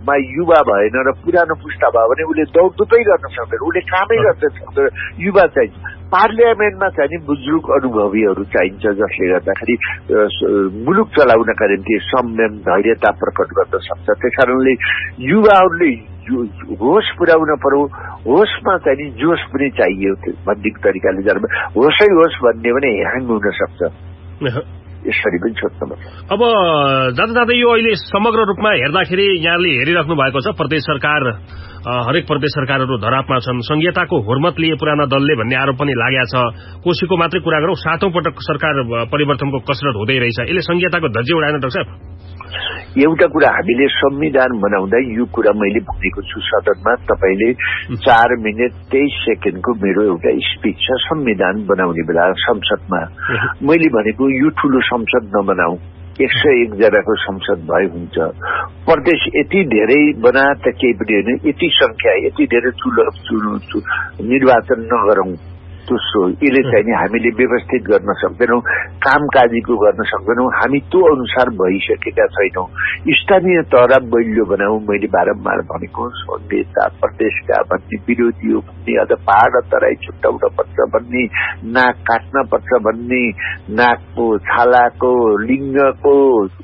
मा युवा भएन र पुरानो पुस्ता भयो भने उसले दौडधुपै गर्न सक्दैन, उसले कामै गर्न सक्दैन। युवा चाहिन्छ। पार्लियामेन्टमा चाहिँ नि बुजुर्ग अनुभवीहरू चाहिन्छ, जसले गर्दाखेरि मुलुक चलाउनका निम्ति संयम धैर्यता प्रकट गर्न सक्छ। त्यसकारणले युवाहरूले होस पुर्याउन पर्यो, होसमा चाहिँ नि जोस पनि चाहियो भन्ने तरिकाले जानु। होसै होस भन्ने भने ह्याङ हुन सक्छ, यसरी पनि सोध्नु पर्छ। अब जाँदा जाँदै यो अहिले समग्र रूपमा हेर्दाखेरि यहाँले हेरिराख्नु भएको छ प्रदेश सरकार, हरेक प्रदेश सरकारहरू धरापमा छन्। संघीयताको हुर्मत लिए पुराना दलले भन्ने आरोप पनि लागेको छ। कोशीको मात्रै कुरा गरौँ, 7औं पटक सरकार परिवर्तनको कसरत हुँदै रहेछ। यसले संघीयताको धज्जी उडाएन डाक्टर साहब? एउटा कुरा, हामीले संविधान बनाउँदा यो कुरा मैले भनेको छु सदनमा। तपाईले 4 मिनेट 23 सेकेन्डको मेरो एउटा स्पिच छ संविधान बनाउने बेला संसदमा। मैले भनेको यो ठूलो संसद नबनाऊ, 101 जनाको संसद भए हुन्छ। प्रदेश यति धेरै बना त केही पनि होइन, यति संख्या यति धेरै ठूलो निर्वाचन नगरौं। दोस्रो, यसले चाहिँ नि हामीले व्यवस्थित गर्न सक्दैनौं, कामकाजीको गर्न सक्दैनौं। हामी त्यो अनुसार भइसकेका छैनौं। स्थानीय तह बलियो बनाऊ। मैले बारम्बार भनेको संहिता प्रदेशका भन्ने विरोधी हो भन्ने, अझ पहाड तराई छुट्याउन पर्छ भन्ने, नाक काट्न पर्छ भन्ने, नाकको छालाको लिङ्गको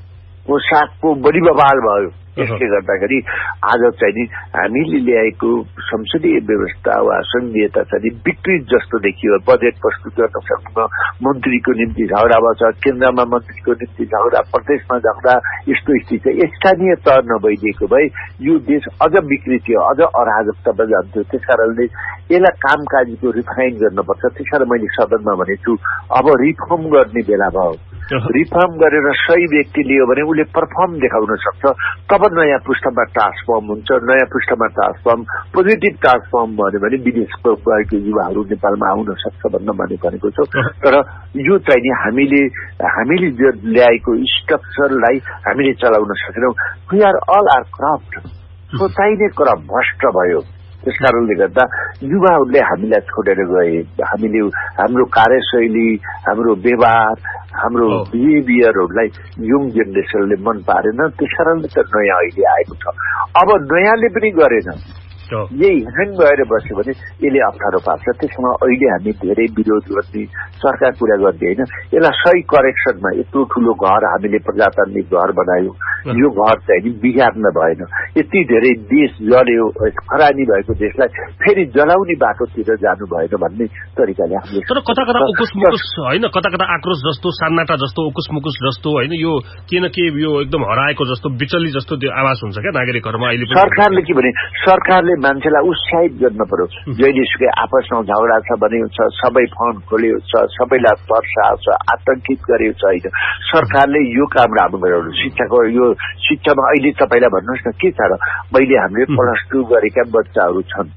पोसाकको बढी बवाल भयो। यसले गर्दाखेरि आज चाहिँ नि हामीले ल्याएको संसदीय व्यवस्था वा संघीयता चाहिँ विकृत जस्तो देखियो। बजेट प्रस्तुत गर्न सक्नु, मन्त्रीको निम्ति झगडा भएको छ, केन्द्रमा मन्त्रीको निम्ति झगडा, प्रदेशमा झगडा, यस्तो स्थिति छ। स्थानीय तह नभइदिएको भए यो देश अझ विकृति, अझ अराजकतामा जान्थ्यो। त्यसकारणले यसलाई कामकाजीको रिफाइन गर्नुपर्छ। त्यसकारण मैले सदनमा भनेछु अब रिफर्म गर्ने बेला भयो। रिफर्म गरेर सही व्यक्ति लियो भने उसले परफर्म देखाउन सक्छ। तब नयाँ पुस्तामा टास्क फर्म हुन्छ। नयाँ पुस्तामा task form, positive task form भन्यो भने विदेशको गएको युवाहरू नेपालमा आउन सक्छ भन्न भनेको छु। तर यो चाहिँ नि हामीले ल्याएको स्ट्रक्चरलाई हामीले चलाउन सकेनौं। We are all are corrupt. सोचाइ नै करप्ट, भ्रष्ट भयो। त्यसकारणले गर्दा युवाहरूले हामीलाई छोडेर गए। हामीले हाम्रो कार्यशैली, हाम्रो व्यवहार, हाम्रो बिहेभियरहरूलाई यङ जेनेरेसनले मन पारेन। त्यसकारणले त नयाँ अहिले आएको छ। अब नयाँले पनि गरेन, यही ह्याङ भएर बस्यो भने यसले अप्ठ्यारो पार्छ। त्यसमा अहिले हामी धेरै विरोध गर्ने, सरकार कुरा गर्ने होइन। यसलाई सही करेक्सनमा यत्रो ठूलो घर हामीले प्रजातान्त्रिक घर बनायौं, यो घर चाहिँ बिगार्न भएन। यति धेरै देश जल्यो, खरानी भएको देशलाई फेरि जलाउने बाटोतिर जानु भएन भन्ने तरिकाले हामीले। तर कता कता उकुस मुकुस होइन, कता कता आक्रोश जस्तो, सन्नाटा जस्तो, उकुस मुकुस जस्तो होइन, यो के न के यो एकदम हराएको जस्तो, बिचल्ली जस्तो त्यो आवाज हुन्छ क्या नागरिकहरूमा अहिले। सरकारले के भने, सरकारले मान्छेलाई उत्साहित गर्न पर्यो। जहिलेसुकै आपसमा झगडा छ भने सबै फोन खोल्यो छ, सबैलाई पर्सा छ, आतंकित गर्यो छ होइन। सरकारले यो काम राम्रो गराउनु। शिक्षाको यो शिक्षामा अहिले तपाईलाई भन्नुहोस् न के छ र? अहिले हामीले +2 गरेका बच्चाहरू छन्।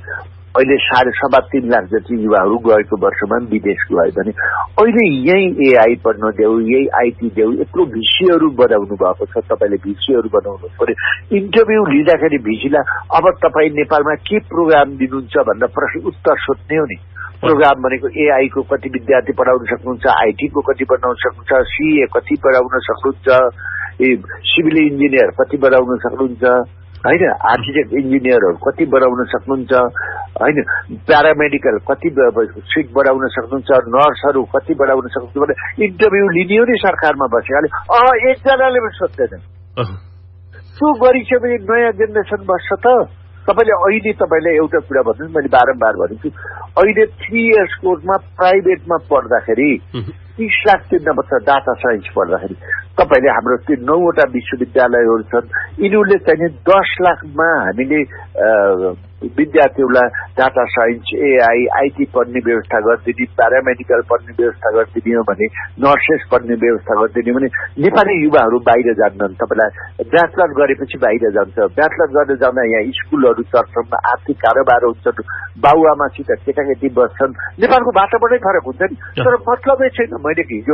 अहिले 3.5 लाख जति युवाहरू गएको वर्षमा विदेश गए भने अहिले यही एआई पढ्न देऊ, यही आइटी देऊ, यत्रो भिसीहरू बनाउनु भएको छ। तपाईले भिसीहरू बनाउनु पर्यो। इन्टरभ्यू लिँदाखेरि भिसीलाई अब तपाईँ नेपालमा के प्रोग्राम दिनुहुन्छ भनेर प्रश्न उत्तर सोध्ने हो नि। प्रोग्राम भनेको एआई को कति विद्यार्थी पढाउन सक्नुहुन्छ, आइटी को कति पढाउन सक्नुहुन्छ, सीए कति पढाउन सक्नुहुन्छ, सिभिल इन्जिनियर कति बनाउन सक्नुहुन्छ होइन, आर्किटेक्ट इन्जिनियरहरू कति बनाउन सक्नुहुन्छ होइन, प्यारामेडिकल कति सिट बनाउन सक्नुहुन्छ, नर्सहरू कति बनाउन सक्नुहुन्छ भने इन्टरभ्यू लिने हो नि सरकारमा बसेकाले। एकजनाले पनि सोध्दैन। त्यो गरिसकेपछि नयाँ जेनेरेसन बस्छ त। तपाईँले एउटा कुरा भन्नुहोस्, मैले बारम्बार भनेको छु, अहिले 3 इयर्स कोर्समा प्राइभेटमा पढ्दाखेरि 30 लाख तिर्न पर्छ। डाटा साइन्स पढ्दाखेरि तपाईले हाम्रो 9वटा विश्वविद्यालयहरू छन्, यिनीहरूले चाहिँ 10 लाखमा हामीले विद्यार्थीहरूलाई डाटा साइन्स, एआई, आइटी पढ्ने व्यवस्था गरिदिने, प्यारामेडिकल पढ्ने व्यवस्था गरिदिने हो भने, नर्सेस पढ्ने व्यवस्था गरिदिने भने नेपाली युवाहरू बाहिर जान्नन्। तपाईँलाई ब्याचलर गरेपछि बाहिर जान्छ। ब्याचलर गर्न जाँदा यहाँ स्कुलहरू चल्छन्, आर्थिक कारोबार हुन्छ, बाबुआमासित केटाकेटी बस्छन्। नेपालको बाटोबाटै फरक हुन्छ नि। तर मतलबै छैन। मैले हिजो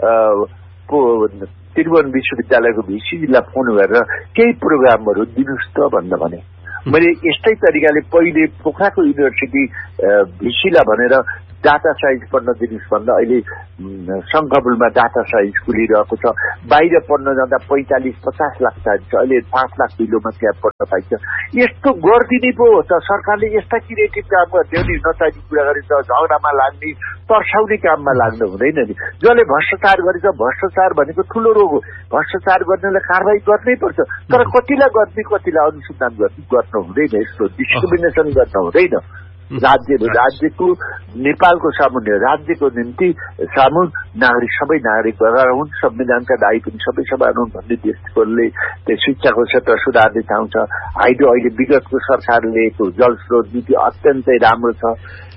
त्रिभुवन विश्वविद्यालयको भिसीलाई फोन गरेर केही प्रोग्रामहरू दिनुहोस् त भनेर भने। मैले यस्तै तरिकाले पहिले पोखराको युनिभर्सिटी भिसीलाई भनेर डाटा साइन्स पढ्न दिनुहोस् भन्दा अहिले शङ्खपुरमा डाटा साइन्स खुलिरहेको छ। बाहिर पढ्न जाँदा 45-50 लाख चाहिन्छ, अहिले 5 लाख किलोमा त्यहाँ पढ्न पाइन्छ। यस्तो गरिदिने पो हो त। सरकारले यस्ता क्रिएटिभ काम गर्थ्यो नि, नचाहिने कुरा गरेर झगडामा लाग्ने तर्साउने काममा लाग्नु हुँदैन नि। जसले भ्रष्टाचार गरेछ, भ्रष्टाचार भनेको ठुलो रोग हो। भ्रष्टाचार गर्नेलाई कारवाही गर्नै पर्छ, तर कतिलाई गर्ने कतिलाई अनुसन्धान गर्न हुँदैन। यस्तो डिस्क्रिमिनेसन गर्न हुँदैन। राज्यको नेपालको सामुन्य राज्यको निम्ति नागरिक सबै नागरिक भएर हुन्, संविधानका दायी पनि सबै समान हुन् भन्ने देशकोले त्यो शिक्षाको क्षेत्र सुधार्ने चाहन्छ। अहिले विगतको सरकारले ल्याएको जलस्रोत नीति अत्यन्तै राम्रो छ।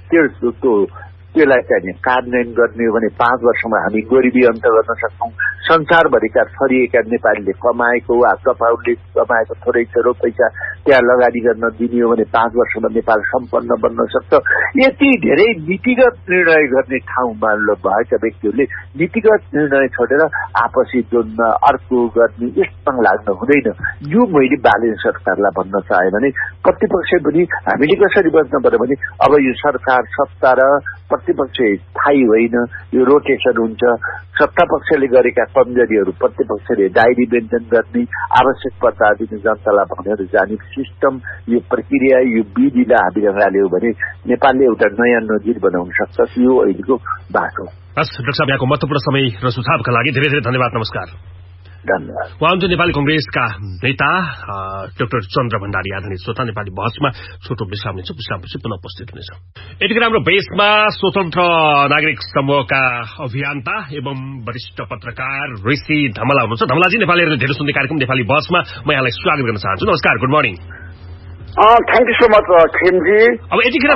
त्यसलाई चाहिँ कार्यान्वयन गर्ने हो भने 5 वर्षमा हामी गरिबी अन्त गर्न सक्छौँ। संसारभरिका छरिएका नेपालीले कमाएको वा तपाईँहरूले कमाएको थोरै थोरै पैसा त्यहाँ लगानी गर्न दिने हो भने 5 वर्षमा नेपाल सम्पन्न बन्न सक्छ। यति धेरै नीतिगत निर्णय गर्ने ठाउँमा भएका व्यक्तिहरूले नीतिगत निर्णय छोडेर आपसी द्वन्द्वमा अर्को गर्ने यस्तो लाग्न हुँदैन। यो मैले बाले सरकारलाई भन्न चाहे भने प्रतिपक्ष पनि हामीले कसरी बच्न पर्यो भने अब यो सरकार सत्ता र प्रतिपक्ष स्थायी होइन, यो रोटेसन हुन्छ। सत्तापक्षले गरेका कमजोरीहरू प्रतिपक्षले डायरी मेन्टेन गर्ने, आवश्यक पर्दा दिने जनतालाई भनेर जाने सिस्टम, यो प्रक्रिया, यो विधिलाई हामीले हाल्यौँ भने नेपालले एउटा नयाँ नजिर बनाउन सक्छ। यो अहिलेको बाटो। हस् डाक्टर साहब, यहाँको महत्त्वपूर्ण समय र सुझावका लागि धेरै धेरै धन्यवाद। नमस्कार। धन्यवाद। उहाँ हुनुहुन्छ नेपाली कंग्रेसका नेता डाक्टर चन्द्र भण्डारी। आधुनिक श्रोता, नेपाली बहसमा छोटो विश्राम लिन्छ, विश्रामपछि पुनः उपस्थित हुनेछ। यतिखेर हाम्रो बेसमा स्वतन्त्र नागरिक समूहका अभियन्ता एवं वरिष्ठ पत्रकार ऋषि धमला हुनुहुन्छ। धमलाजी, नेपालीहरूले धेरै सुन्ने कार्यक्रम नेपाली बहसमा म यहाँलाई स्वागत गर्न चाहन्छु। नमस्कार, good morning. Thank you so much Khimji. अब यतिखेर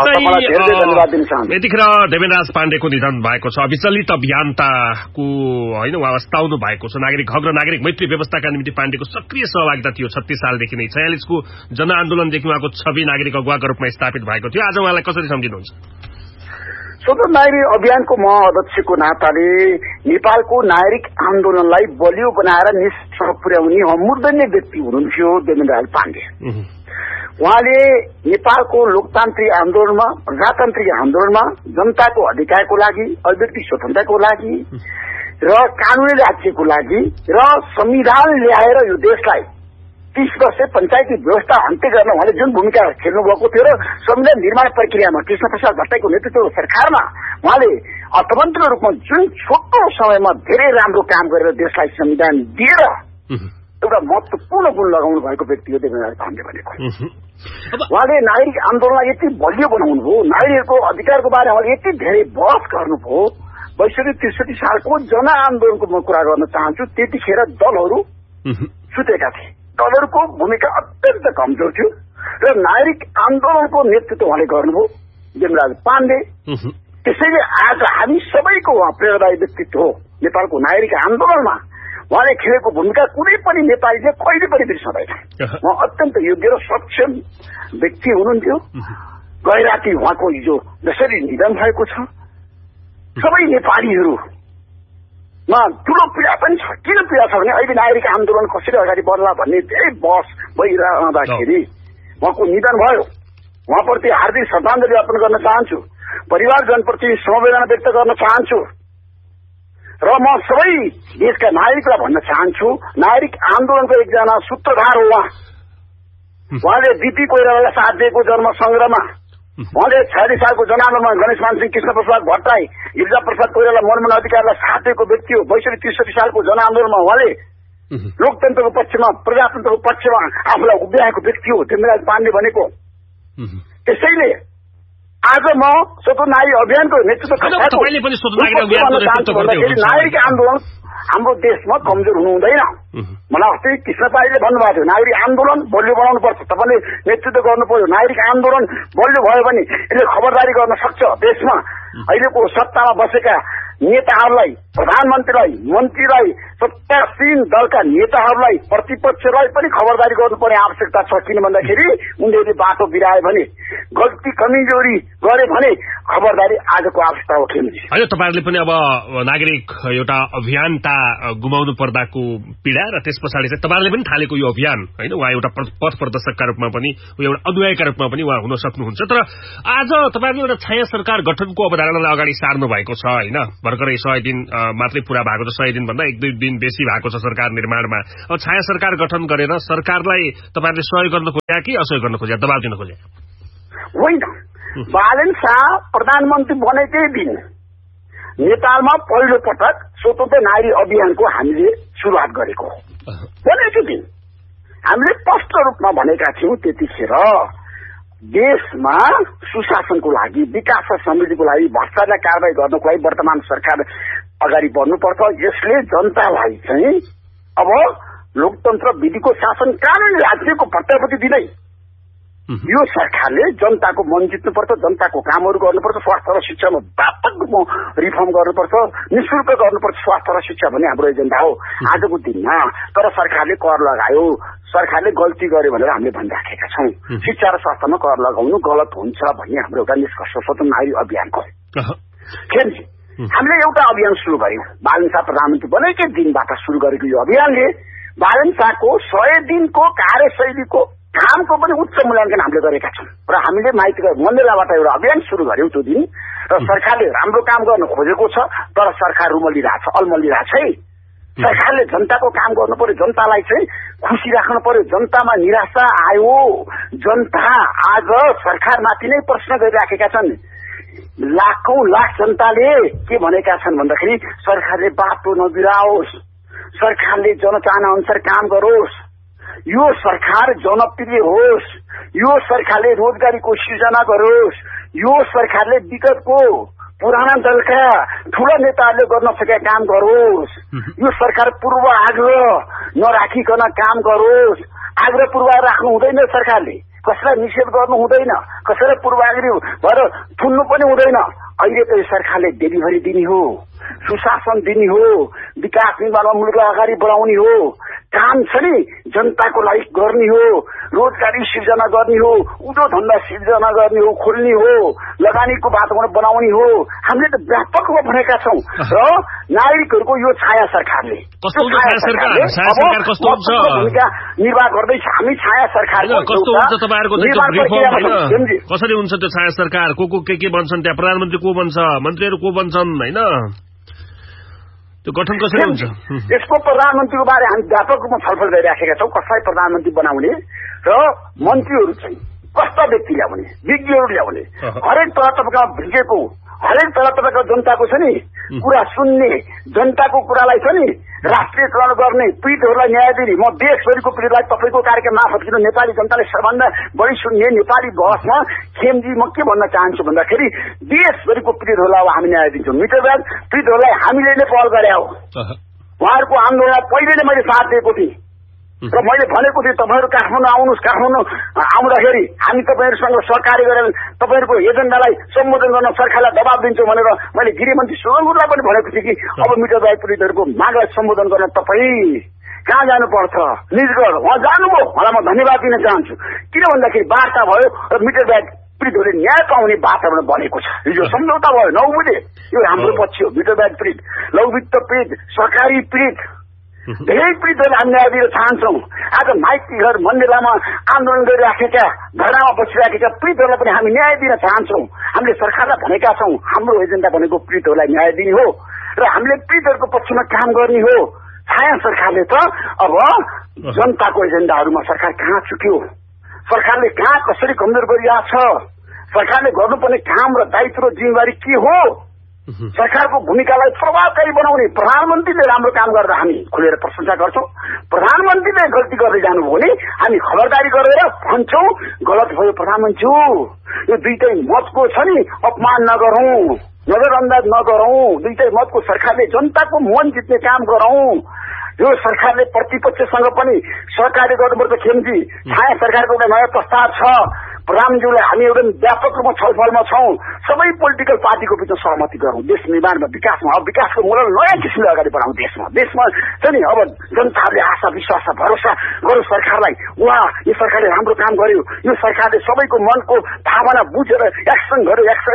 देवेन्द्रराज पाण्डेको निधन भएको छ। विचलित अभियन्ताको होइन, उहाँ अस्ताउनु भएको छ। नागरिक हक र नागरिक मैत्री व्यवस्थाका निम्ति पाण्डेको सक्रिय सहभागिता थियो 36 सालदेखि नै। 46 को जनआन्दोलनदेखि उहाँको छवि नागरिक अगुवाको रूपमा स्थापित भएको थियो। आज उहाँलाई कसरी सम्झिनुहुन्छ? स्वतन्त्र नागरिक अभियानको म अध्यक्षको नाताले नेपालको नागरिक आन्दोलनलाई बलियो बनाएर निष्ठा पुर्याउने मूर्धन्य व्यक्ति हुनुहुन्थ्यो देवेन्द्रराज पाण्डे। उहाँले नेपालको लोकतान्त्रिक आन्दोलनमा, प्रजातान्त्रिक आन्दोलनमा जनताको अधिकारको लागि, अभिव्यक्ति स्वतन्त्रताको लागि र कानूनी राज्यको लागि र संविधान ल्याएर यो देशलाई 30 वर्ष पञ्चायती व्यवस्था अन्त्य गर्न उहाँले जुन भूमिका खेल्नु भएको थियो र संविधान निर्माण प्रक्रियामा कृष्णप्रसाद भट्टराईको नेतृत्वको सरकारमा उहाँले अर्थमन्त्रीको रूपमा जुन छोटो समयमा धेरै राम्रो काम गरेर देशलाई संविधान दिएर एउटा महत्वपूर्ण गुण लगाउनु भएको व्यक्ति हो देवेन्द्रराज पाण्डे भनेको। उहाँले नागरिक आन्दोलनलाई यति बलियो बनाउनु भयो, नागरिकहरूको अधिकारको बारेमा उहाँले यति धेरै बहस गर्नुभयो। 62-63 सालको जनआन्दोलनको म कुरा गर्न चाहन्छु। त्यतिखेर दलहरू सुतेका थिए, दलहरूको भूमिका अत्यन्त कमजोर थियो र नागरिक आन्दोलनको नेतृत्व उहाँले गर्नुभयो देवेन्द्रराज पाण्डे। त्यसैले आज हामी सबैको उहाँ प्रेरणादायी व्यक्तित्व हो। नेपालको नागरिक आन्दोलनमा उहाँले खेलेको भूमिका कुनै पनि नेपालीले कहिले पनि बिर्सँदैन। उहाँ अत्यन्त योग्य र सक्षम व्यक्ति हुनुहुन्थ्यो। गैराती उहाँको हिजो जसरी निधन भएको छ, सबै नेपालीहरूमा ठूलो पीडा पनि छ। किन पीडा छ भने अहिले नागरिक आन्दोलन कसरी अगाडि बढ्ला भन्ने धेरै बहस भइरहँदाखेरि उहाँको निधन भयो। उहाँप्रति हार्दिक श्रद्धाञ्जली अर्पण गर्न चाहन्छु, परिवारजनप्रति समवेदना व्यक्त गर्न चाहन्छु र म सबै देशका नागरिकलाई भन्न चाहन्छु, नागरिक आन्दोलनको एकजना सूत्रधार हो उहाँ। उहाँले बीपी कोइरालालाई साथ दिएको जन्म संग्रहमा, उहाँले 46 सालको जनआन्दोलनमा गणेशमान सिंह, कृष्णप्रसाद भट्टराई, गिरिजा प्रसाद कोइराला, मनमोहन अधिकारीलाई साथ दिएको व्यक्ति हो। 62-63 सालको जनआन्दोलनमा उहाँले लोकतन्त्रको पक्षमा, प्रजातन्त्रको पक्षमा आफूलाई उभ्याएको व्यक्ति हो देवेन्द्रराज पाण्डे भनेको। त्यसैले आज म स्वतन्त्र नागरिक अभियानको नेतृत्व नागरिक आन्दोलन हाम्रो देशमा कमजोर हुनु हुँदैन। मलाई अस्ति कृष्णपालीले भन्नुभएको थियो नागरिक आन्दोलन बलियो बनाउनु पर्छ, तपाईँले नेतृत्व गर्नु पर्यो। नागरिक आन्दोलन बलियो भयो भने यसले खबरदारी गर्न सक्छ देशमा अहिलेको सत्तामा बसेका नेताहरूलाई, प्रधानमन्त्रीलाई, मन्त्रीलाई, सत्तासीन दलका नेताहरूलाई, प्रतिपक्षलाई पनि खबरदारी गर्नुपर्ने आवश्यकता छ। किन भन्दाखेरि उनीहरूले बाटो बिराए भने, गल्ती कमजोरी गरे भने खबरदारी आजको आवश्यकता हो। खेल्नु होइन, तपाईँहरूले पनि अब नागरिक एउटा अभियन्ता गुमाउनु पर्दाको पीडा खोज्या र त्यस पछाडि चाहिँ तपाईँले पनि थालेको यो अभियान होइन, उहाँ एउटा पथ प्रदर्शकका रूपमा पनि, एउटा अगुवाईका रूपमा पनि उहाँ हुन सक्नुहुन्छ। तर आज तपाईँले एउटा छाया सरकार गठनको अवधारणालाई अगाडि सार्नु भएको छ होइन, भर्खरै 100 दिन मात्रै पूरा भएको छ, 100 दिनभन्दा 1-2 दिन बेसी भएको छ सरकार निर्माणमा। अब छाया सरकार गठन गरेर सरकारलाई तपाईँहरूले सहयोग गर्न खोज्या कि असहयोग गर्न खोज्या, दबाब दिन खोज्या? होइन, बालन शाह प्रधानमन्त्री बनेकै दिन नेपालमा पहिलो पटक स्वतन्त्र नारी अभियानको हामीले सुरुवात गरेको हो। बनेको दिन हामीले स्पष्ट रूपमा भनेका थियौं त्यतिखेर देशमा सुशासनको लागि, विकास र समृद्धिको लागि, भ्रष्टाचार कारबाही गर्नको लागि वर्तमान सरकार अगाडि बढ्नुपर्छ। यसले जनतालाई चाहिँ अब लोकतन्त्र, विधिको शासन, कानूनी राज्यको प्रतिपत्ति दिँदै यो सरकारले जनताको मन जित्नुपर्छ, जनताको कामहरू गर्नुपर्छ, स्वास्थ्य र शिक्षामा व्यापक रूपमा रिफर्म गर्नुपर्छ, निःशुल्क गर्नुपर्छ स्वास्थ्य र शिक्षा भन्ने हाम्रो एजेन्डा हो आजको दिनमा। तर सरकारले कर लगायो, सरकारले गल्ती गर्यो भनेर हामीले भनिराखेका छौं। शिक्षा र स्वास्थ्यमा कर लगाउनु गलत हुन्छ भन्ने हाम्रो एउटा निष्कर्ष स्वतन्त्र नारी अभियानको। खेमजी हामीले एउटा अभियान सुरु गर्यौं, बालन शाह प्रधानमन्त्री बनेकै दिनबाट सुरु गरेको यो अभियानले बालन शाहको 100 दिनको कार्यशैलीको कामको पनि उच्च मूल्याङ्कन हामीले गरेका छौं र हामीले माइती मण्डेलाबाट एउटा अभियान सुरु गर्यौं त्यो दिन। र सरकारले राम्रो काम गर्न खोजेको छ, तर सरकार रुमलिरहेछ, अल्मलिरहेछ है। सरकारले जनताको काम गर्नु पर्यो, जनतालाई चाहिँ खुसी राख्नु पर्यो। जनतामा निराशा आयो, जनता आज सरकारमाथि नै प्रश्न गरिराखेका छन्। लाखौं लाख जनताले के भनेका छन् भन्दाखेरि सरकारले बाटो नबिराओस्, सरकारले जनचाहना अनुसार काम गरोस्, यो सरकार जनप्रिय होस्, यो सरकारले रोजगारीको सृजना गरोस्, यो सरकारले विगतको पुराना दलका ठूला नेताहरूले गर्न सकेका काम गरोस्, यो सरकार पूर्व आग्रह नराखिकन काम गरोस्। आग्रह पूर्वाग्रह राख्नु हुँदैन, सरकारले कसैलाई निषेध गर्नु हुँदैन, कसैलाई पूर्वाग्रह भएर थुन्नु पनि हुँदैन। अहिले त यो सरकारले डेलिभरी दिने हो, सुशासन दिने हो, विकास निर्माणमा मुलुकलाई अगाडि बढाउने हो, काम छ नि जनताको लागि गर्ने हो, रोजगारी सृजना गर्ने हो, उद्योग धन्दा सृजना गर्ने हो, खोल्ने हो, लगानीको वातावरण बनाउने हो। हामीले त व्यापक रूपमा भनेका छौं। र नागरिकहरूको यो छाया सरकारले भूमिका निर्वाह गर्दैछ। हामी छाया सरकारको कसरी हुन्छ त्यो छाया सरकार? को के बन्छन् त्यहाँ? प्रधानमन्त्री को बन्छ, मन्त्रीहरू को बन्छन् होइन, त्यो गठन कसरी हुन्छ? यसको प्रधानमन्त्रीको बारे हामी व्यापक रूपमा छलफल गरिराखेका छौं। कसलाई प्रधानमन्त्री बनाउने र मन्त्रीहरू चाहिँ कस्ता व्यक्ति ल्याउने, विज्ञहरू ल्याउने, हरेक तल तबका भिजेको, हरेक तल तबका जनताको छ नि कुरा सुन्ने, जनताको कुरालाई छ नि राष्ट्रियकरण गर्ने, पीडितहरूलाई न्याय दिने। म देशभरिको पीडितलाई तपाईँको कार्यक्रम मार्फत किन नेपाली जनताले सबभन्दा बढी सुन्ने नेपाली बहसमा खेमजी म के भन्न चाहन्छु भन्दाखेरि देशभरिको पीडितहरूलाई अब हामी न्याय दिन्छौँ। मिटरब्याज पीडितहरूलाई हामीले नै पहल गरे हो। उहाँहरूको आन्दोलनलाई पहिले नै मैले साथ दिएको थिएँ र मैले भनेको थिएँ तपाईँहरू काठमाडौँ आउनुहोस्, काठमाडौँ आउँदाखेरि हामी तपाईँहरूसँग सहकार्य गरेर तपाईँहरूको एजेन्डालाई सम्बोधन गर्न सरकारलाई दबाब दिन्छौँ भनेर मैले गृहमन्त्री सुरनगुरलाई पनि भनेको थिएँ कि अब मिटरबाई पीडितहरूको मागलाई सम्बोधन गर्न तपाईँ कहाँ जानुपर्छ, निजगढ उहाँ जानुभयो, उहाँलाई म धन्यवाद दिन चाहन्छु। किन भन्दाखेरि वार्ता भयो र मिटरबाई पीडितहरूले न्याय पाउने वातावरण बनेको छ। हिजो सम्झौता भयो 9 बुझे, यो हाम्रो पक्ष हो। मिटरबाई पीडित, लघुवित्त पीडित, सरकारी पीडित, धेरै पीडितहरूलाई हामी न्याय दिन चाहन्छौँ। आज माइती घर मण्डेलामा आन्दोलन गरिराखेका, धरनामा बसिराखेका पीडितहरूलाई पनि हामी न्याय दिन चाहन्छौँ। हामीले सरकारलाई भनेका छौँ हाम्रो एजेन्डा भनेको पीडितहरूलाई न्याय दिने हो र हामीले पीडितहरूको पक्षमा काम गर्ने हो। छाया सरकारले त अब जनताको एजेन्डाहरूमा सरकार कहाँ चुक्यो, सरकारले कहाँ कसरी कमजोर गरिरहेको छ, सरकारले गर्नुपर्ने काम र दायित्व र जिम्मेवारी के हो, सरकारको भूमिकालाई प्रभावकारी बनाउने। प्रधानमन्त्रीले राम्रो काम गर्दा हामी खुलेर प्रशंसा गर्छौँ, प्रधानमन्त्रीले गल्ती गर्दै जानुभयो भने हामी खबरदारी गरेर भन्छौँ गलत भयो प्रधानमन्त्री, यो दुईटै मतको छ नि अपमान नगरौं, नजरअन्दाज नगरौं, दुईटै मतको सरकारले जनताको मन जित्ने काम गरौं। यो सरकारले प्रतिपक्षसँग पनि सहकार्य गर्नुपर्छ। खेमजी छाया सरकारको एउटा नयाँ प्रस्ताव छ, प्रधानमन्त्रीलाई हामी एउटा व्यापक रूपमा छलफलमा छौं, सबै पोलिटिकल पार्टीको बिचमा सहमति गरौं, देश निर्माणमा, विकासमा। अब विकासको मूल नयाँ किसिमले अगाडि बढाउँ देशमा चाहिँ नि अब जनताहरूले आशा विश्वास भरोसा गरौँ सरकारलाई। यो सरकारले राम्रो काम गर्यो, यो सरकारले सबैको मनको भावना बुझेर एक्सन गर्यो, एक्सन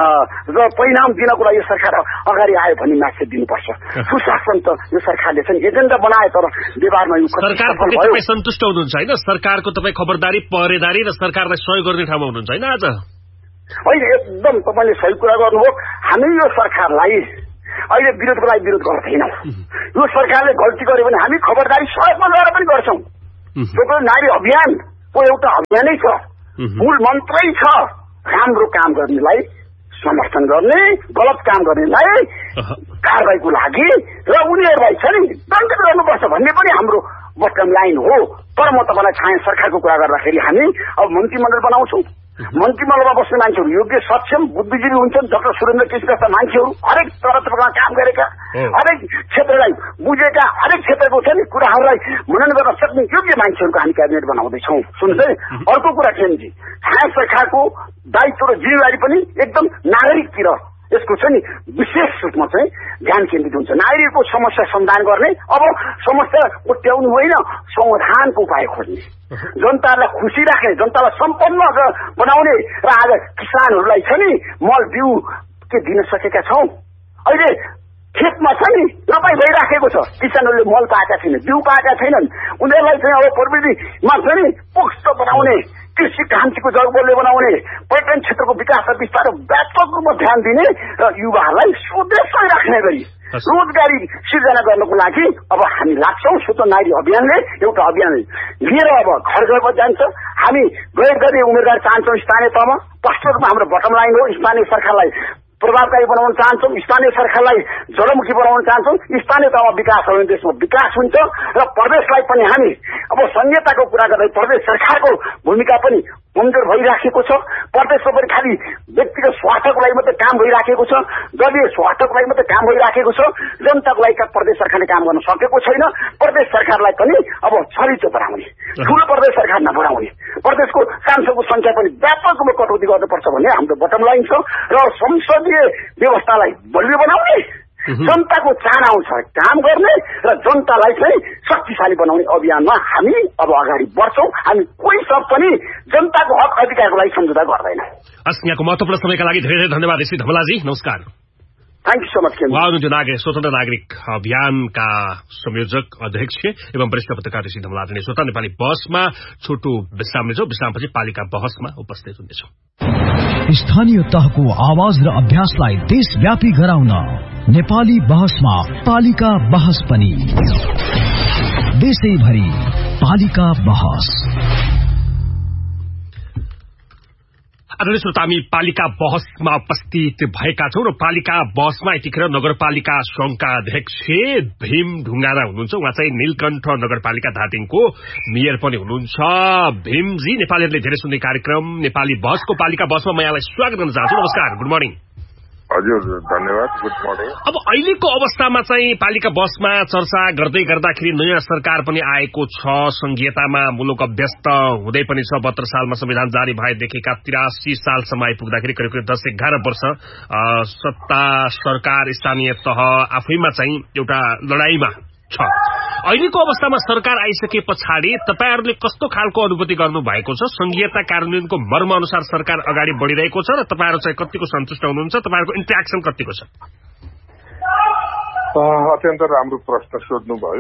र परिणाम दिनको लागि यो सरकार अगाडि आयो भन्ने म्यासेज दिनुपर्छ। सुशासन त यो सरकारले चाहिँ एजेन्डा बनाए, तर व्यवहारमा यो सरकारप्रति तपाईँ सन्तुष्ट हुनुहुन्छ होइन? सरकारको तपाईँ खबरदारी, पहरेदारी र सरकारलाई सहयोग गर्ने ठाउँमा हुनुहुन्छ होइन? आज होइन, एकदम तपाईँले सही कुरा गर्नुभयो। हामी यो सरकारलाई अहिले विरोधको लागि विरोध गर्दैनौँ। यो सरकारले गल्ती गर्यो भने हामी खबरदारी सहयोगमा गएर पनि गर्छौँ। नारी अभियानको एउटा अभियानै छ, मूल मन्त्रै छ राम्रो काम गर्नेलाई समर्थन गर्ने, गलत काम गर्नेलाई कारबाहीको लागि र उनीहरूलाई छ नि दण्डित गर्नुपर्छ भन्ने पनि हाम्रो बटम लाइन हो। तर म तपाईँलाई छाया सरकारको कुरा गर्दाखेरि हामी अब मन्त्रीमण्डल बनाउँछौँ। मन्त्रीमण्डलमा बस्ने मान्छेहरू योग्य, सक्षम, बुद्धिजीवी हुन्छन्। डाक्टर सुरेन्द्र केसी जस्ता मान्छेहरू हरेक तरफमा काम गरेका, हरेक क्षेत्रलाई बुझेका, हरेक क्षेत्रको छ नि कुराहरूलाई मनन गर्न सक्ने योग्य मान्छेहरूको हामी क्याबिनेट बनाउँदैछौँ। सुन्नुहोस् है, अर्को कुरा खेमजी, छाया सरकारको दायित्व र जिम्मेवारी पनि एकदम नागरिकतिर यसको छ नि विशेष रूपमा चाहिँ ध्यान केन्द्रित हुन्छ। नागरिकको समस्या समाधान गर्ने, अब समस्या उट्याउनु होइन, समाधानको उपाय खोज्ने, जनतालाई खुसी राख्ने, जनतालाई सम्पन्न बनाउने। र आज किसानहरूलाई छ नि मल बिउ के दिन सकेका छौँ। अहिले खेतमा छ नि रोपाई भइराखेको छ, किसानहरूले मल पाएका छैनन्, बिउ पाएका छैनन्। उनीहरूलाई चाहिँ अब प्रविधिमा छ नि पुष्ट बनाउने, कृषि क्रान्तिको जगबलले बनाउने, पर्यटन क्षेत्रको विकास र विस्तार व्यापक रूपमा ध्यान दिने र युवाहरूलाई स्वदेशमै राख्ने गरी रोजगारी सिर्जना गर्नको लागि अब हामी लाग्छौँ। स्वतन्त्र नारी अभियानले एउटा अभियान लिएर अब घर घरमा जान्छ। हामी गैर गरी उम्मेदवार चाहन्छौँ स्थानीय तहमा। स्पष्ट रूपमा हाम्रो बटम लाइन हो, स्थानीय सरकारलाई प्रभावकारी बनाउन चाहन्छौँ, स्थानीय सरकारलाई जडमुखी बनाउन चाहन्छौँ। स्थानीय तहमा विकास हो भने देशमा विकास हुन्छ। र प्रदेशलाई पनि हामी अब संहिताको कुरा गर्दै प्रदेश सरकारको भूमिका पनि कमजोर भइराखेको छ। प्रदेशमा पनि खालि व्यक्तिगत स्वार्थको लागि मात्रै काम भइराखेको छ, दलीय स्वार्थको लागि मात्रै काम भइराखेको छ। जनताको लागि प्रदेश सरकारले काम गर्न सकेको छैन। प्रदेश सरकारलाई पनि अब छरिचो बनाउने, ठुलो प्रदेश सरकार नबनाउने, प्रदेशको सांसदको संख्या पनि व्यापक रूपमा कटौती गर्नुपर्छ भन्ने हाम्रो बटम लाइन छ। र संसदीय व्यवस्थालाई बलियो बनाउने, जनताको चाहना आउँछ काम गर्ने र जनतालाई चाहिँ शक्तिशाली बनाउने अभियानमा हामी अब अगाडि बढ्छौँ। हामी कोही सब पनि जनताको हक अधिकारको लागि सम्झौता गर्दैनौँ। यहाँको महत्त्वपूर्ण समयका लागि धेरै धेरै धन्यवाद श्री धमलाजी। नमस्कार। Thank you so much. उहाँ हुनुहुन्थ्यो स्वतन्त्र नागरिक अभियानका संयोजक अध्यक्ष एवं वरिष्ठ पत्रकार श्री धमलाजी नै। स्वतन्त्र नेपाली बहसमा छोटो विश्राम लिन्छौँ, विश्रामपछि पालिका बहसमा उपस्थित हुनेछौँ। स्थानीय तहको आवाज र अभ्यासलाई देशव्यापी गराउन नेपाली बहसमा पालिका बहस पनि देशैभरि पालिका बहस। आदरणीय श्रोता, हामी पालिका बहसमा उपस्थित भएका छौं र पालिका बहसमा यतिखेर नगरपालिका संघका अध्यक्ष भीम ढुङ्गाना हुनुहुन्छ। उहाँ चाहिँ नीलकण्ठ नगरपालिका धादिङको मेयर पनि हुनुहुन्छ। भीमजी, नेपालीहरूले धेरै सुन्ने कार्यक्रम नेपाली बहसको पालिका बहसमा म यहाँलाई स्वागत गर्न चाहन्छु। नमस्कार, गुड मर्निङ। हजुर, धन्यवाद, गुड मर्निङ। अब अहिलेको अवस्थामा चाहिँ पालिका बसमा चर्चा गर्दै गर्दाखेरि नयाँ सरकार पनि आएको छ, संघीयतामा मुलुक अभ्यस्त हुँदै पनि छ। 72 सालमा संविधान जारी भएदेखिका 83 सालसम्म आइपुग्दाखेरि करिब करिब 10-11 वर्ष सत्ता, सरकार, स्थानीय तह आफैमा चाहिँ एउटा लडाईमा छ। अहिलेको अवस्थामा सरकार आइसके पछाडि तपाईहरुले कस्तो खालको अनुभूति गर्नु भएको छ? संघीयता कार्यान्वयनको मर्म अनुसार सरकार अगाडि बढिरहेको छ र तपाईहरु चाहिँ कतिको सन्तुष्ट हुनुहुन्छ? तपाईहरुको इन्टरेक्सन कतिको छ? अत्यन्त राम्रो प्रश्न सोध्नुभयो।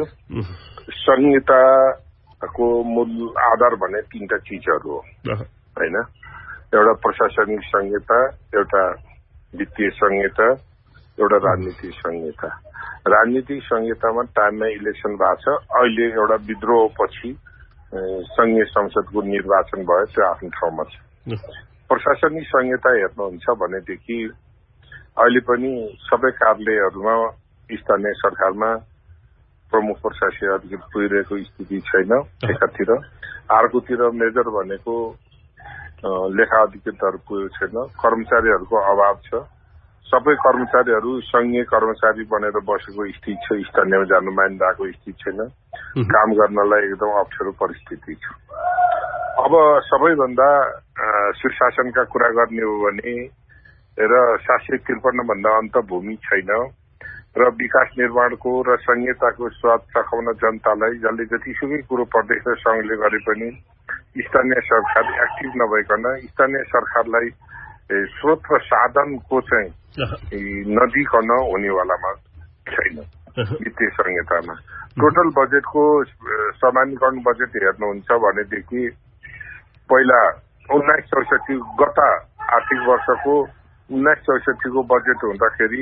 संहिताको मूल आधार भने तीनटा चीजहरु हो हैन। एउटा प्रशासनिक संहिता, एउटा वित्तीय संहिता, एउटा राजनीतिक संहिता। राजनीतिक संहितामा टाइममा इलेक्सन भएको छ। अहिले एउटा विद्रोहपछि संघीय संसदको निर्वाचन भयो, त्यो आफ्नो ठाउँमा छ। प्रशासनिक संहिता हेर्नुहुन्छ भनेदेखि अहिले पनि सबै कार्यालयहरूमा स्थानीय सरकारमा प्रमुख प्रशासकीय अधिकारी पुगिरहेको स्थिति छैन एकातिर। अर्कोतिर मेजर भनेको लेखा अधिकृतहरू पुगेको छैन। कर्मचारीहरूको अभाव छ। सबै कर्मचारीहरू संघीय कर्मचारी बनेर बसेको स्थिति छ। स्थानीयमा जानु मानिरहेको स्थिति छैन। काम गर्नलाई एकदम अप्ठ्यारो परिस्थिति छ। अब सबैभन्दा सुशासनका कुरा गर्ने हो भने र 753 भन्दा अन्त भूमि छैन र विकास निर्माणको र संहिताको स्वाद चखाउन जनतालाई जसले जतिसुकै कुरो प्रदेश र संघले गरे पनि स्थानीय सरकार एक्टिभ नभइकन स्थानीय सरकारलाई स्रोत र साधनको चाहिँ नदिकन हुनेवालामा छैन। वित्तीय संहितामा टोटल बजेटको सामान्यकरण बजेट हेर्नुहुन्छ भनेदेखि पहिला 1964 गत आर्थिक वर्षको 1964 को बजेट हुँदाखेरि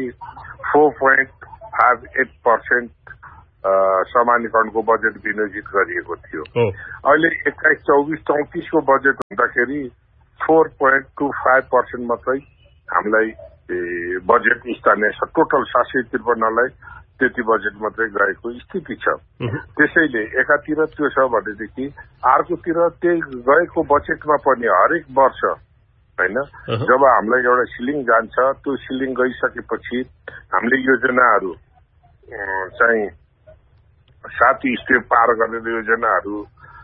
4.58% सामान्यकरणको बजेट विनियोजित गरिएको थियो। अहिले 21-24-34 को बजेट हुँदाखेरि 4.25% मात्रै हामीलाई बजेट स्थानीय टोटल 753लाई त्यति बजेट मात्रै गएको स्थिति छ। त्यसैले एकातिर त्यो छ भनेदेखि अर्कोतिर त्यही गएको बजेटमा पनि हरेक वर्ष हैन जब हामीलाई एउटा सिलिङ जान्छ त्यो सिलिङ गइसकेपछि हामीले योजनाहरू चाहिँ 7 स्टेप पार गरेर योजनाहरू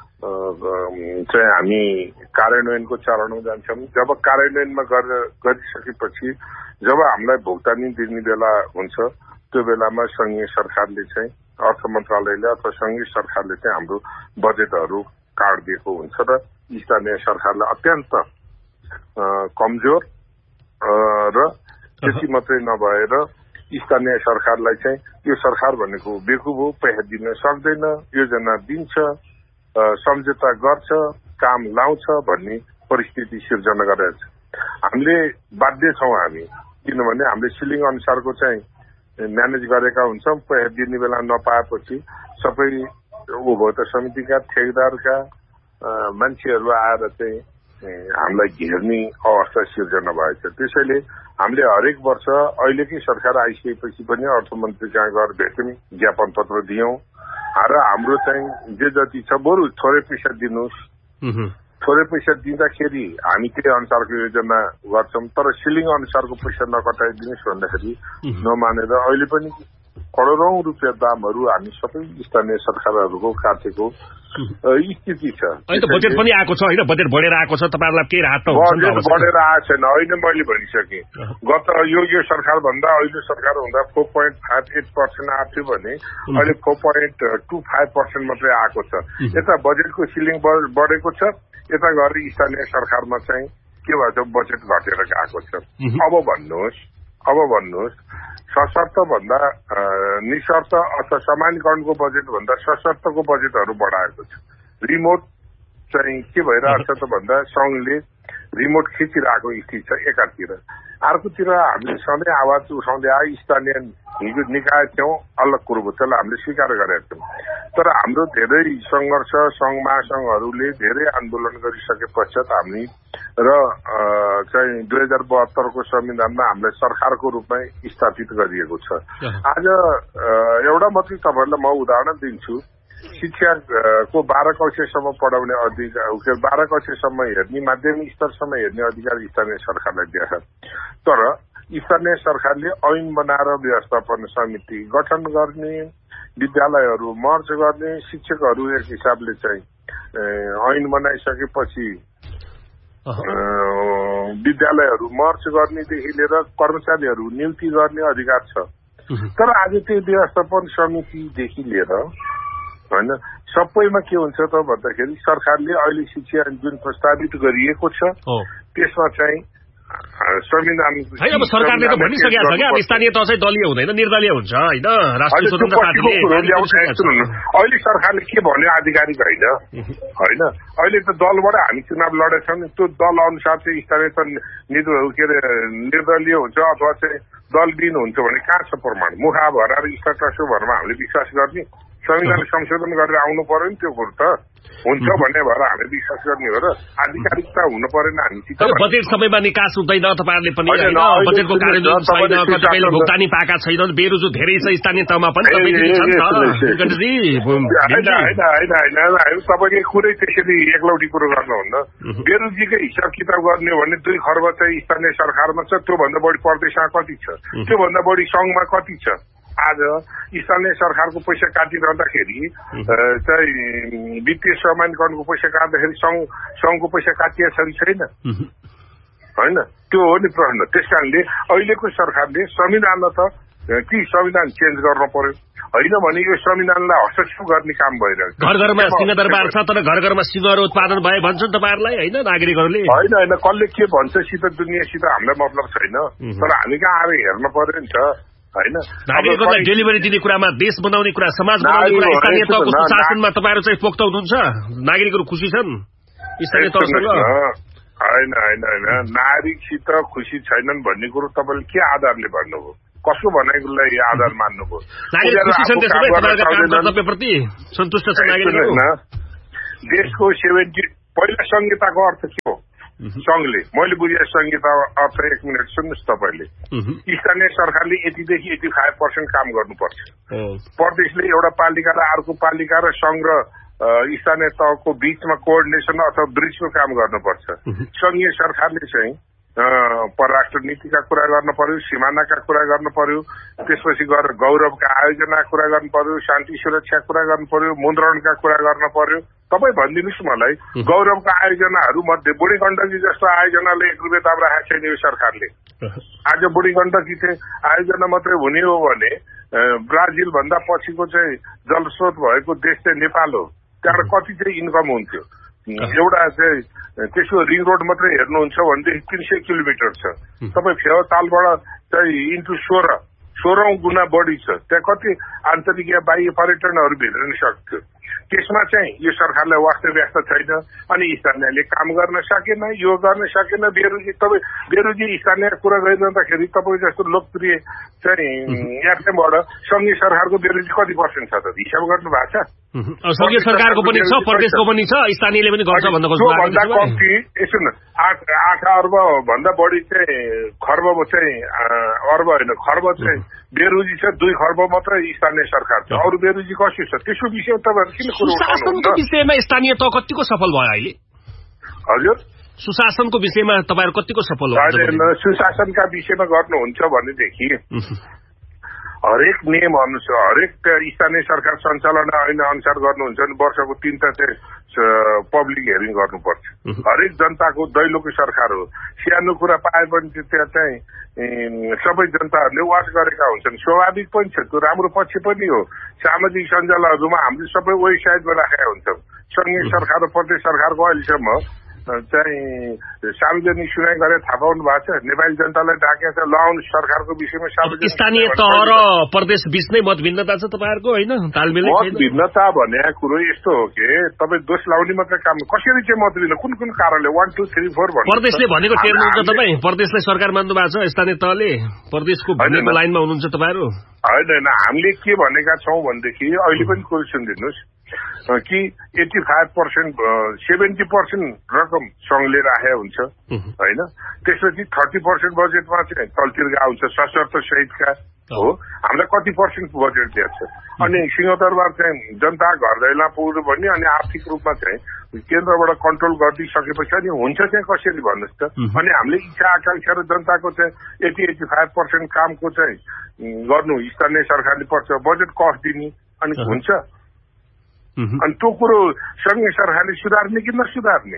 चाहिँ हामी कार्यान्वयनको चरणमा जान्छौँ। जब कार्यान्वयनमा गरिसकेपछि जब हामीलाई भुक्तानी दिने बेला हुन्छ त्यो बेलामा संघीय सरकारले चाहिँ अर्थ मन्त्रालयले अथवा संघीय सरकारले चाहिँ हाम्रो बजेटहरू काटिदिएको हुन्छ र स्थानीय सरकारलाई अत्यन्त कमजोर र त्यति मात्रै नभएर स्थानीय सरकारलाई चाहिँ यो सरकार भनेको बेकुब हो, पैसा दिन सक्दैन, योजना दिन्छ, सम्झौता गर्छ, काम लाउँछ भन्ने परिस्थिति सिर्जना गरेको छ। हामीले बाध्य छौँ हामी, किनभने हामीले सिलिङ अनुसारको चाहिँ म्यानेज गरेका हुन्छौँ। पैसा दिने बेला नपाएपछि सबै उपभोक्ता समितिका ठेकेदारका मान्छेहरू आएर चाहिँ हामीलाई घेर्ने अवस्था सिर्जना भएको छ। त्यसैले हामीले हरेक वर्ष अहिलेकै सरकार आइसकेपछि पनि अर्थमन्त्री कहाँ गएर भेट्यौँ, ज्ञापन पत्र दियौँ र हाम्रो चाहिँ जे जति छ बरु थोरै पैसा दिनुहोस्, थोरै पैसा दिँदाखेरि हामी त्यही अनुसारको योजना गर्छौँ, तर सिलिङ अनुसारको पैसा नकटाइदिनुहोस् भन्दाखेरि नमानेर अहिले पनि करोडौं रुपियाँ दामहरू हामी सबै स्थानीय सरकारहरूको काटेको स्थिति छ। अहिले त बजेट पनि आएको छ होइन, बजेट बढेर आएको छ, तपाईँहरूलाई केही राहत त हुन्छ? बजेट बढेर आएको छैन, होइन मैले भनिसकेँ। गत यो सरकार भन्दा अहिले सरकार हुँदा 4.58% आएको थियो भने अहिले 4.25% मात्रै आएको छ। यता बजेटको सिलिङ बढेको छ, यता गएर स्थानीय सरकारमा चाहिँ के भन्छ बजेट घटेर गएको छ। अब भन्नुहोस् सशर्त भन्दा निशर्त अथवा सामान्यकरणको बजेट भन्दा सशर्तको बजेटहरू बढाएको छ। रिमोट चाहिँ के भइरहेको छ त भन्दा संघले रिमोट खिचिरहेको स्थिति छ एकातिर, अर्कोतिर हामीले सधैँ आवाज उठाउँदै आए स्थानीय हिजो निकाय थियौँ अलग कुरो हो, त्यसलाई हामीले स्वीकार गरेका छौँ। तर हाम्रो धेरै सङ्घर्ष सङ्घ महासङ्घहरूले धेरै आन्दोलन गरिसके पश्चात हामी र चाहिँ 2072 को संविधानमा हामीलाई सरकारको रूपमा स्थापित गरिएको छ। आज एउटा मात्रै तपाईँहरूलाई म उदाहरण दिन्छु। शिक्षाको 12 कक्षासम्म पढाउने अधिकार, 12 कक्षासम्म हेर्ने, माध्यमिक स्तरसम्म हेर्ने अधिकार स्थानीय सरकारलाई दिएको छ। तर स्थानीय सरकारले ऐन बनाएर व्यवस्थापन समिति गठन गर्ने, विद्यालयहरू मर्ज गर्ने, शिक्षकहरू एक हिसाबले चाहिँ ऐन बनाइसकेपछि विद्यालयहरू मर्ज गर्नेदेखि लिएर कर्मचारीहरू नियुक्ति गर्ने अधिकार छ। तर आज त्यो व्यवस्थापन समितिदेखि लिएर होइन सबैमा के हुन्छ त भन्दाखेरि सरकारले अहिले शिक्षा जुन प्रस्तावित गरिएको छ त्यसमा चाहिँ संविधान होइन, अब सरकारले त भनिसकेको छ क्या अब स्थानीय तह चाहिँ दलीय हुँदैन, निर्दलीय हुन्छ होइन। राष्ट्रिय स्वतन्त्र पार्टीले अहिले सरकारले के भन्यो आधिकारिक होइन, अहिले त दलबाट हामी चुनाव लडेछौँ, त्यो दल अनुसार चाहिँ स्थानीय के अरे निर्दलीय हुन्छ अथवा चाहिँ दलविहीन हुन्छ भने कहाँ छ प्रमाण? मुखा भराएर स्टाटसो भरमा हामीले विश्वास गर्ने? संविधान संशोधन गरेर आउनु पर्यो नि, त्यो कुरो त हुन्छ भन्ने भएर हामीले विश्वास गर्ने हो र आधिकारिकता हुनु परेन हामीसित। बजेट समयमा निकास हुँदैन, तपाईँहरूले पनि बजेटको कार्यान्वयन छैन, कतिपयले भुक्तानी पाएका छैनन्, बेरोजु धेरै छ स्थानीय तहमा पनि। तपाईँले कुरै त्यसरी एकलौटी कुरो गर्नुहुन्न। बेरोजीकै हिसाब किताब गर्ने हो भने 2 खर्ब चाहिँ स्थानीय सरकारमा छ, त्योभन्दा बढी प्रदेशमा कति छ, त्योभन्दा बढी संघमा कति छ? आज स्थानीय सरकारको पैसा काटिरहँदाखेरि चाहिँ वित्तीय समानीकरणको पैसा काट्दाखेरि संघको पैसा काटिएको छ कि छैन होइन त्यो हो नि प्रश्न। त्यसकारणले अहिलेको सरकारले संविधानमा त कि संविधान चेन्ज गर्न पर्यो होइन भने यो संविधानलाई हस्तक्षेप गर्ने काम भइरहेको छ। घर घरमा सिंहदरबार छ तर घर घरमा सिंहहरू उत्पादन भए भन्छन् तपाईँहरूलाई होइन नागरिकहरूले होइन कसले के भन्छ दुनियाँसित हामीलाई मतलब छैन तर हामी कहाँ आएर हेर्न पर्यो नि त होइन। नागरिकहरूलाई डेलिभरी दिने कुरामा देश बनाउने कुरा समाज बनाउने कुरा स्थानीय तहको सुशासनमा तपाईँहरू चाहिँ पोख्त हुनुहुन्छ नागरिकहरू खुसी छन् स्थानीय तहसँग होइन होइन होइन नागरिकसित खुसी छैनन् भन्ने कुरो तपाईँले के आधारले भन्नुभयो कसको भनाइलाई आधार मान्नुभयो सन्तुष्ट छ नागरिकहरू देशको 70 पहिला संहिताको अर्थ के हो संघले मैले बुझे संहिता अर्थ 1 मिनट सुन्नुहोस् तपाईँले स्थानीय सरकारले यतिदेखि 85% काम गर्नुपर्छ प्रदेशले एउटा पालिका र अर्को पालिका र संघ र स्थानीय तहको बीचमा कोअर्डिनेसन अथवा ब्रिजको काम गर्नुपर्छ। संघीय सरकारले चाहिँ परराष्ट्र नीतिका कुरा गर्न पर्यो सिमानाका कुरा गर्न पर्यो त्यसपछि गएर गौरवका आयोजनाका कुरा गर्न पर्यो शान्ति सुरक्षाका कुरा गर्न पर्यो मुद्रणका कुरा गर्न पर्यो। तपाईँ भनिदिनुहोस् मलाई गौरवका आयोजनाहरू मध्ये बुढी गण्डकी जस्तो आयोजनाले 1 रुपियाँ दाम राखेको छैन यो सरकारले। आज बुढी गण्डकी चाहिँ आयोजना मात्रै हुने हो भने ब्राजिल भन्दा पछिको चाहिँ जलस्रोत भएको देश चाहिँ नेपाल हो त्यहाँबाट कति चाहिँ इन्कम हुन्थ्यो। एउटा चाहिँ त्यसको रिङ रोड मात्रै हेर्नुहुन्छ भनेदेखि 300 किलोमिटर छ तपाईँ फेवातालबाट चाहिँ इन्टु 16 गुणा बढी छ त्यहाँ कति आन्तरिक या बाह्य पर्यटनहरू भित्र सक्थ्यो। त्यसमा चाहिँ यो सरकारलाई वास्ता व्यस्त छैन अनि स्थानीयले काम गर्न सकेन यो गर्न सकेन बेरोजी तपाईँ बेरोजी स्थानीय कुरा गरिरहँदाखेरि तपाईँ जस्तो लोकप्रिय चाहिँ एफएमबाट संघीय सरकारको बेरोजी कति पर्सेन्ट छ त हिसाब गर्नु भएको छ? संघीय सरकारको पनि छ प्रदेशको पनि छ स्थानीयले पनि गर्छ भन्दा कम्ती यसो न 8 अर्ब भन्दा बढी चाहिँ खर्ब चाहिँ अर्ब होइन खर्ब चाहिँ बेरोजी छ 2 खर्ब मात्र स्थानीय सरकार छ अरू बेरोजी कसो छ त्यसको विषय तपाईँहरू किन कुरो सुशासनको विषयमा स्थानीय तह कतिको सफल भयो अहिले? हजुर सुशासनको विषयमा तपाईँहरू कतिको सफल भयो? सुशासनका विषयमा गर्नुहुन्छ भनेदेखि हरेक नियम अनुसार हरेक स्थानीय सरकार सञ्चालन ऐन अनुसार गर्नुहुन्छ भने वर्षको 3टा चाहिँ पब्लिक हियरिङ गर्नुपर्छ। हरेक जनताको दैलोको सरकार हो सानो कुरा पाए पनि त्यहाँ चाहिँ सबै जनताहरूले वाच गरेका हुन्छन् स्वाभाविक पनि छ त्यो राम्रो पक्ष पनि हो। सामाजिक सञ्जालहरूमा हामीले सबै वेबसाइटमा राखेका हुन्छौँ। संघीय सरकार र प्रदेश सरकारको अहिलेसम्म चाहिँ सार्वजनिक सुनाइ गरेर थाहा पाउनु भएको छ नेपाली जनतालाई डाकेको छ ल सरकारको विषयमा सार्वजनिक स्थानीय तह र प्रदेश बीच नै मत भिन्नता छ तपाईँहरूको होइन तालमेल मत भिन्नता भन्ने कुरो यस्तो हो कि तपाईँ दोष लाउने मात्रै काम कसरी चाहिँ मत भिन्न कुन कुन कारणले 1 2 3 4 भन्नु प्रदेशले भनेको टेर्नुहुन्छ तपाईँ प्रदेशलाई सरकार मान्नु भएको छ स्थानीय तहले प्रदेशको भनेको लाइनमा हुनुहुन्छ तपाईँहरू होइन हामीले के भनेका छौँ भनेदेखि अहिले पनि कुरो सुनिदिनुहोस् कि 85% 70% रकम संघले राखेको हुन्छ होइन त्यसपछि 30% बजेटमा चाहिँ तलतिरका हुन्छ सशर्त सहितका हो हामीलाई कति पर्सेन्ट बजेट दिएको छ अनि सिंहदरबार चाहिँ जनता घर दैला पुग्नु भन्ने अनि आर्थिक रूपमा चाहिँ केन्द्रबाट कन्ट्रोल गरिदिइसकेपछि अनि हुन्छ चाहिँ कसरी भन्नुहोस् त अनि हामीले इच्छा आकांक्षा र जनताको चाहिँ 80-85% कामको चाहिँ गर्नु स्थानीय सरकारले पर्छ बजेट कस्ट दिने अनि हुन्छ अनि त्यो कुरो संघीय सरकारले सुधार्ने कि नसुधार्ने।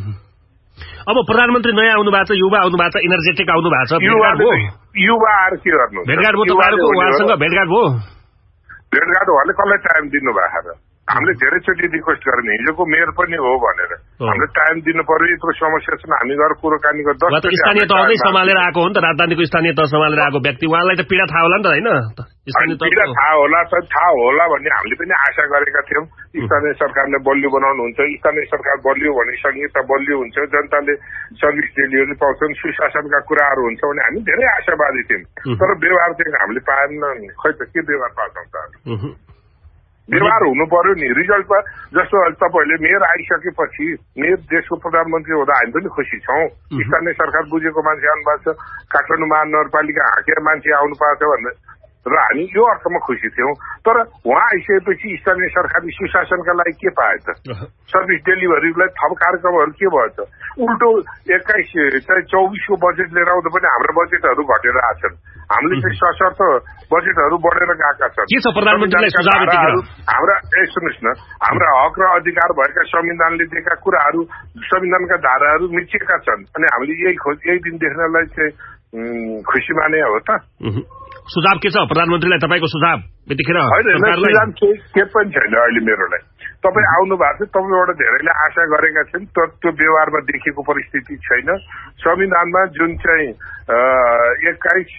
अब प्रधानमन्त्री नयाँ आउनु भएको छ युवा आउनु भएको छ इनर्जेटिक आउनु भएको छ युवाहरू के गर्नु भेटघाट भयो तपाईँहरूको उहाँसँग भेटघाट भयो उहाँले कसलाई टाइम दिनु भएको हामीले धेरैचोटि रिक्वेस्ट गर्ने हिजोको मेयर पनि हो भनेर हामीले टाइम दिनु पर्यो यत्रो समस्या छ हामी गएर कुरोकानी गर्दा स्थानीय तह नै सम्हालेर आएको हो नि त राजधानीको स्थानीय तह सम्हालेर आएको व्यक्ति उहाँलाई त पीडा थाहा होला नि त होइन पीडा थाहा होला भन्ने हामीले पनि आशा गरेका थियौँ। स्थानीय सरकारले बलियो बनाउनुहुन्छ स्थानीय सरकार बलियो भने संहिता बलियो हुन्छ जनताले सर्भिस डेलिभरी पाउँछन् सुशासनका कुराहरू हुन्छ भने हामी धेरै आशावादी थियौँ तर व्यवहार चाहिँ हामीले पाएन खै त के व्यवहार पाउँछौँ त व्यवहार हुनु पर्यो नि रिजल्टमा जस्तो तपाईँहरूले मेयर आइसकेपछि मेयर देशको प्रधानमन्त्री हुँदा हामी पनि खुसी छौँ स्थानीय सरकार बुझेको मान्छे आउनु भएको छ काठमाडौँ महानगरपालिका हाँकेर मान्छे आउनु पाएको छ भने र हामी यो अर्थमा खुसी थियौं। तर उहाँ आइसकेपछि स्थानीय सरकारले सुशासनका लागि के पाए त? सर्भिस डेलिभरीलाई थप कार्यक्रमहरू के भयो त? उल्टो 21 चाहिँ 24 को बजेट लिएर आउँदा पनि हाम्रो बजेटहरू घटेर आछन्। हामीले चाहिँ सशर्त बजेटहरू बढेर गएका छन्। के छ प्रधानमन्त्रीलाई सुझाव हाम्रा सुन्नुहोस् न, हाम्रा हक र अधिकार भएका संविधानले दिएका कुराहरू, संविधानका धाराहरू मिचिएका छन् अनि हामीले यही दिन देख्नलाई चाहिँ खुसी माने हो त? सुझाव के छ प्रधानमन्त्रीलाई तपाईको सुझाव? यतिखेर सुझाव के पनि छैन अहिले मेरोलाई। तपाईँ आउनु भएको छ, तपाईँबाट धेरैले आशा गरेका छन्, तर त्यो व्यवहारमा देखिएको परिस्थिति छैन। संविधानमा जुन चाहिँ 21,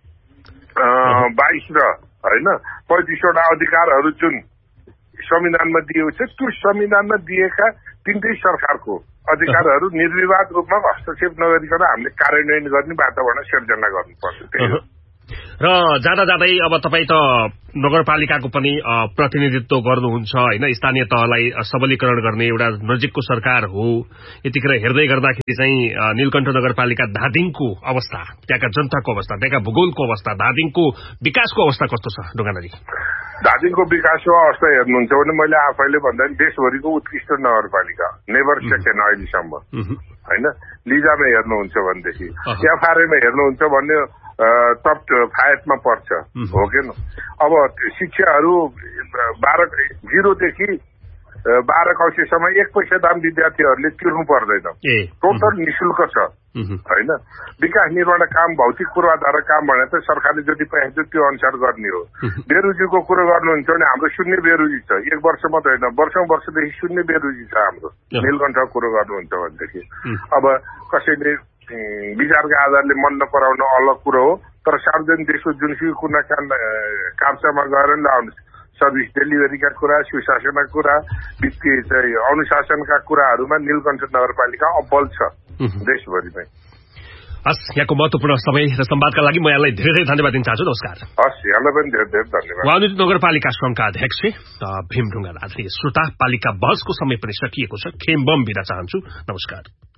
22 र होइन 35वटा अधिकारहरू जुन संविधानमा दिएको छ, त्यो संविधानमा दिएका तीनटै सरकारको अधिकारहरू निर्विवाद रूपमा हस्तक्षेप नगरिकन हामीले कार्यान्वयन गर्ने वातावरण सिर्जना गर्नुपर्छ। र जाँदा जाँदै अब तपाईँ त नगरपालिकाको पनि प्रतिनिधित्व गर्नुहुन्छ होइन, स्थानीय तहलाई सबलीकरण गर्ने एउटा नजिकको सरकार हो। यतिखेर हेर्दै गर्दाखेरि चाहिँ नीलकण्ठ नगरपालिका धादिङको अवस्था, त्यहाँका जनताको अवस्था, त्यहाँका भूगोलको अवस्था, धादिङको विकासको अवस्था कस्तो छ ढुङ्गानाजी? धादिङको विकासको अवस्था हेर्नुहुन्छ भने मैले आफैले भन्दा देशभरिको उत्कृष्ट नगरपालिका, नेभर सेकेन्ड अहिलेसम्म होइन। लिजामा हेर्नुहुन्छ भनेदेखि, एफआरएमा हेर्नुहुन्छ भने टप 5मा पर्छ, हो कि न? अब शिक्षाहरू 0 देखि 12 कक्षासम्म 1 पैसा दाम विद्यार्थीहरूले तिर्नु पर्दैन, टोटल निशुल्क छ होइन। विकास निर्माण काम, भौतिक पूर्वाधार काम भने त सरकारले जति पैसा त्यो अनुसार गर्ने हो। बेरोजीको कुरो गर्नुहुन्छ भने हाम्रो 0 बेरोजी छ, 1 वर्ष मात्र होइन, वर्षदेखि 0 बेरोजी छ हाम्रो। नीलकण्ठको कुरो गर्नुहुन्छ भनेदेखि अब कसैले विचारका आधारले मन नपराउन अलग कुरो हो, तर सार्वजनिक देशको जुनसुकै कुना कामसामा गएर ल्याउनुहोस्, सर्भिस डेलिभरीका कुरा, सुशासनका कुरा, वित्तीय चाहिँ अनुशासनका कुराहरूमा नीलकण्ठ नगरपालिका अब्बल छ देशभरिमै। हस्, यहाँको महत्वपूर्ण समय र संवादका लागि म यहाँलाई धेरै धन्यवाद दिन चाहन्छु। नमस्कार। हस्, यहाँलाई पनि धेरै धेरै धन्यवाद। वाल्मीकि नगरपालिका संघका अध्यक्ष भीम ढुङ्गानाथ। श्रोता, पालिका बहसको समय पनि सकिएको छ। खेम बम बिदा चाहन्छु। नमस्कार।